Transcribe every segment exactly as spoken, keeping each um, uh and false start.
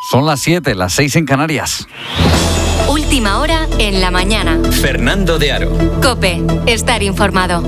Son las siete, las seis en Canarias. Última hora en la mañana. Fernando de Aro. COPE. Estar informado.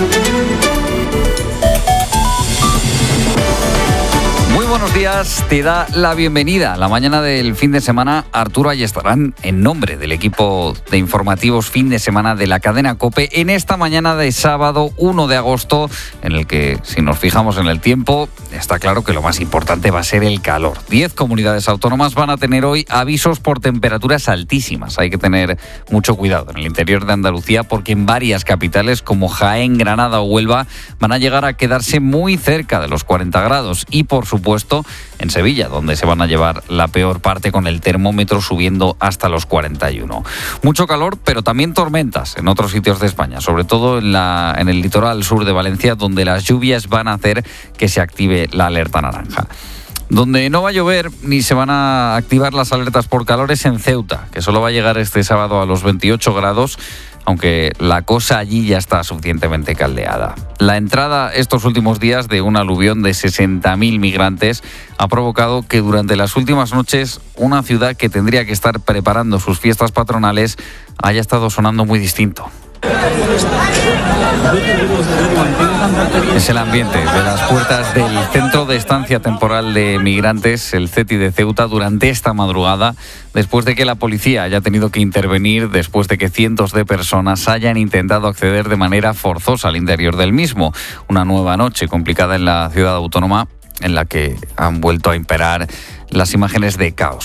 Muy buenos días, te da la bienvenida. La mañana del fin de semana, Arturo Ayestarán, en nombre del equipo de informativos fin de semana de la cadena COPE, en esta mañana de sábado uno de agosto, en el que, si nos fijamos en el tiempo, está claro que lo más importante va a ser el calor. Diez comunidades autónomas van a tener hoy avisos por temperaturas altísimas. Hay que tener mucho cuidado en el interior de Andalucía, porque en varias capitales como Jaén, Granada o Huelva van a llegar a quedarse muy cerca de los cuarenta grados. Y, por supuesto, en Sevilla, donde se van a llevar la peor parte, con el termómetro subiendo hasta los cuarenta y uno. Mucho calor, pero también tormentas en otros sitios de España, sobre todo en, la, en el litoral sur de Valencia, donde las lluvias van a hacer que se active la alerta naranja. Donde no va a llover ni se van a activar las alertas por calor es en Ceuta, que solo va a llegar este sábado a los veintiocho grados, aunque la cosa allí ya está suficientemente caldeada. La entrada estos últimos días de un aluvión de sesenta mil migrantes ha provocado que durante las últimas noches una ciudad que tendría que estar preparando sus fiestas patronales haya estado sonando muy distinto. Es el ambiente de las puertas del Centro de Estancia Temporal de Migrantes, el CETI de Ceuta, durante esta madrugada, después de que la policía haya tenido que intervenir, después de que cientos de personas hayan intentado acceder de manera forzosa al interior del mismo. Una nueva noche complicada en la ciudad autónoma, en la que han vuelto a imperar las imágenes de caos